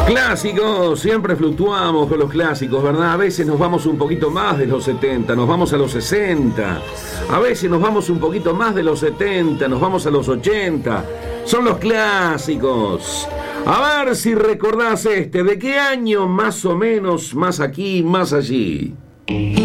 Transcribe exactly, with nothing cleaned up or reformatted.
Clásicos, siempre fluctuamos con los clásicos, ¿verdad? A veces nos vamos un poquito más de los setenta, nos vamos a los sesenta. A veces nos vamos un poquito más de los setenta, nos vamos a los ochenta. Son los clásicos. A ver si recordás este, ¿de qué año más o menos, más aquí, más allí?